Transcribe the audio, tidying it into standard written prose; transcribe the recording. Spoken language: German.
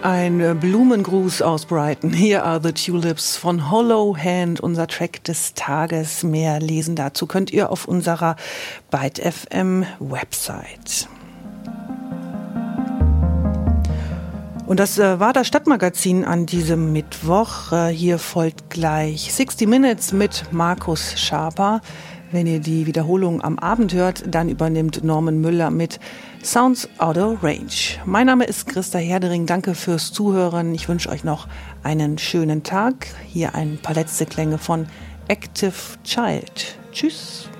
Ein Blumengruß aus Brighton. Here are the Tulips von Hollow Hand, unser Track des Tages. Mehr lesen dazu könnt ihr auf unserer Byte FM Website. Und das war das Stadtmagazin an diesem Mittwoch. Hier folgt gleich 60 Minutes mit Markus Schaper. Wenn ihr die Wiederholung am Abend hört, dann übernimmt Norman Müller mit Sounds Out of Range. Mein Name ist Christa Herdering. Danke fürs Zuhören. Ich wünsche euch noch einen schönen Tag. Hier ein paar letzte Klänge von Active Child. Tschüss.